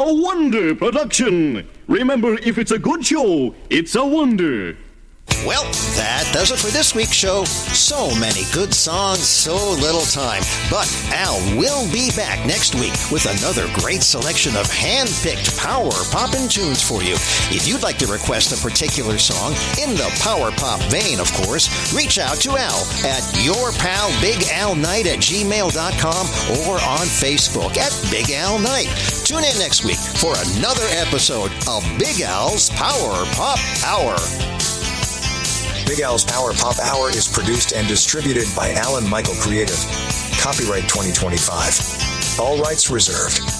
a wonder production. Remember, if it's a good show, it's a wonder. Well, that does it for this week's show. So many good songs, so little time. But Al will be back next week with another great selection of hand-picked power poppin' tunes for you. If you'd like to request a particular song, in the power pop vein, of course, reach out to Al at yourpalbigalnight@gmail.com or on Facebook at Big Al Night. Tune in next week for another episode of Big Al's Power Pop Hour. Big Al's Power Pop Hour is produced and distributed by Alan Michael Creative. Copyright 2025. All rights reserved.